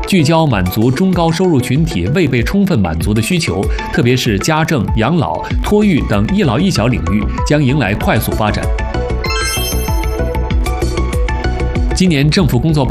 聚焦满足中高收入群体未被充分满足的需求，特别是家政、养老、托育等一老一小领域将迎来快速发展。今年政府工作